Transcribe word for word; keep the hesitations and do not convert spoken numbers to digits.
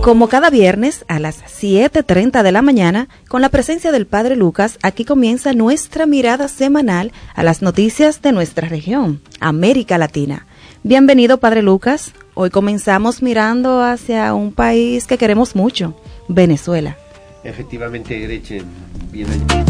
Como cada viernes a las siete treinta de la mañana, con la presencia del Padre Lucas, aquí comienza nuestra mirada semanal a las noticias de nuestra región, América Latina. Bienvenido, Padre Lucas. Hoy comenzamos mirando hacia un país que queremos mucho, Venezuela. Efectivamente, Gretchen, bienvenido.